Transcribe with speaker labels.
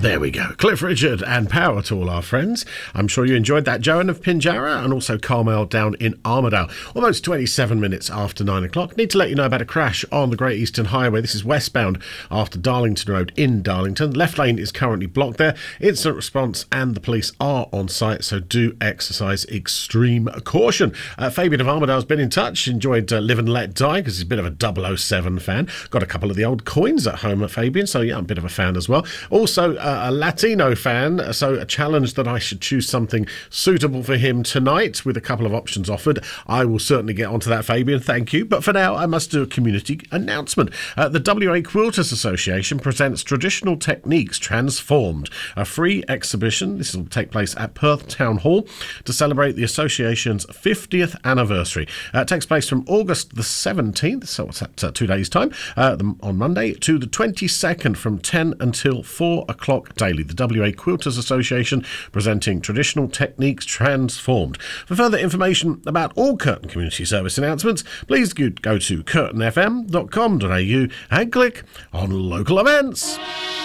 Speaker 1: There we go. Cliff Richard and power to all our friends. I'm sure you enjoyed that. Joan of Pinjarra and also Carmel down in Armidale. Almost 27 minutes after 9 o'clock. Need to let you know about a crash on the Great Eastern Highway. This is westbound after Darlington Road in Darlington. Left lane is currently blocked there. Instant response and the police are on site, so do exercise extreme caution. Fabian of Armidale has been in touch. Enjoyed Live and Let Die because he's a bit of a 007 fan. Got a couple of the old coins at home at Fabian, so yeah, I'm a bit of a fan as well. Also, a Latino fan, so a challenge that I should choose something suitable for him tonight with a couple of options offered. I will certainly get onto that, Fabian, thank you. But for now, I must do a community announcement. The WA Quilters Association presents Traditional Techniques Transformed, a free exhibition. This will take place at Perth Town Hall to celebrate the association's 50th anniversary. It takes place from August the 17th, so what's that, 2 days' time, on Monday, to the 22nd from 10 until 4 o'clock daily. The WA Quilters Association presenting Traditional Techniques Transformed. For further information about all Curtin Community Service announcements, please go to curtinfm.com.au and click on local events.